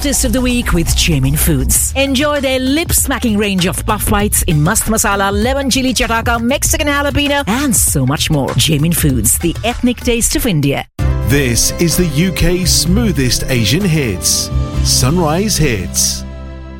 hottest of the week with Jamin Foods. Enjoy their lip-smacking range of puff bites in mast masala, lemon chili chataka, Mexican jalapeno, and so much more. Jamin Foods, the ethnic taste of India. This is the UK's smoothest Asian hits. Sunrise Hits.